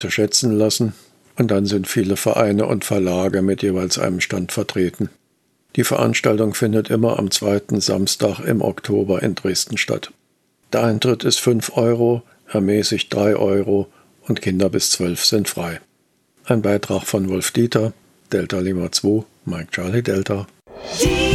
zu schätzen lassen, und dann sind viele Vereine und Verlage mit jeweils einem Stand vertreten. Die Veranstaltung findet immer am 2. Samstag im Oktober in Dresden statt. Der Eintritt ist 5 €, ermäßigt 3 € und Kinder bis 12 sind frei. Ein Beitrag von Wolf Dieter, Delta Lima 2, Mike Charlie Delta.